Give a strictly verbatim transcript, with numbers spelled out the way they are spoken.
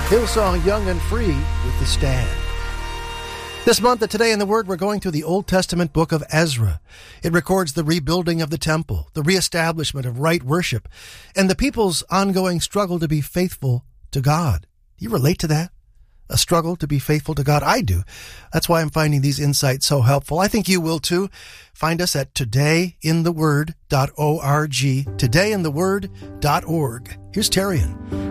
Hillsong Young and Free with The Stand. This month at Today in the Word, we're going through the Old Testament book of Ezra. It records the rebuilding of the temple, the reestablishment of right worship, and the people's ongoing struggle to be faithful to God. Do you relate to that? A struggle to be faithful to God? I do. That's why I'm finding these insights so helpful. I think you will too. Find us at today in the word dot org, today in the word dot org. Here's Terrian.